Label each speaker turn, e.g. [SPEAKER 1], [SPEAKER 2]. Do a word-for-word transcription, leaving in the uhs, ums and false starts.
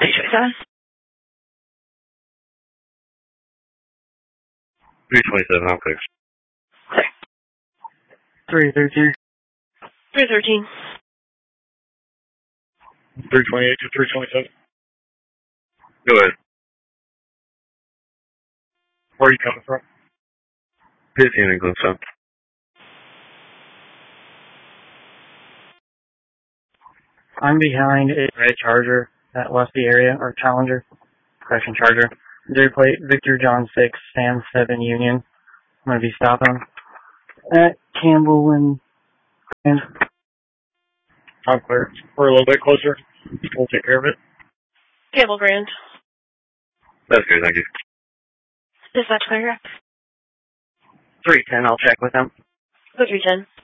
[SPEAKER 1] three twenty-seven.
[SPEAKER 2] three twenty-seven, I'm fixed.
[SPEAKER 1] Sorry.
[SPEAKER 3] three thirteen.
[SPEAKER 1] three thirteen.
[SPEAKER 4] three twenty-eight to three twenty-seven.
[SPEAKER 2] Go ahead.
[SPEAKER 4] Where are you coming from?
[SPEAKER 2] fifteen England, son.
[SPEAKER 3] I'm behind a red Charger that left the area, or Challenger, correction, Charger. Zero plate Victor John six, Sam seven Union. I'm going to be stopping at Campbell and... and
[SPEAKER 4] I'm clear. We're a little bit closer. We'll take care of it.
[SPEAKER 1] Campbell Grand.
[SPEAKER 2] That's good, thank you.
[SPEAKER 1] Dispatch clear.
[SPEAKER 3] three ten, I'll check with them.
[SPEAKER 1] three ten.